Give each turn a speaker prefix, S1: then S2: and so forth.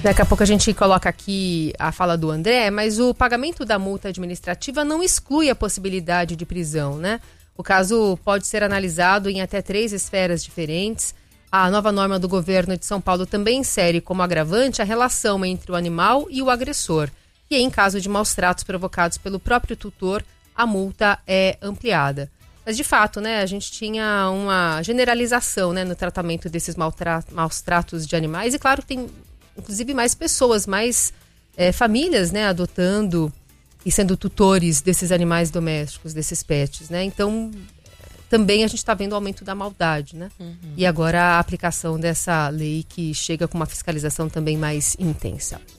S1: Daqui a pouco a gente coloca aqui a fala do André, mas o pagamento da multa administrativa não exclui a possibilidade de prisão, né? O caso pode ser analisado em até 3 esferas diferentes. A nova norma do governo de São Paulo também insere como agravante a relação entre o animal e o agressor. E em caso de maus-tratos provocados pelo próprio tutor, a multa é ampliada. Mas, de fato, né, a gente tinha uma generalização, né, no tratamento desses maus-tratos de animais. E, claro, tem, inclusive, mais pessoas, mais famílias, né, adotando e sendo tutores desses animais domésticos, desses pets, né? Então, também a gente está vendo o aumento da maldade, né? E agora a aplicação dessa lei que chega com uma fiscalização também mais intensa.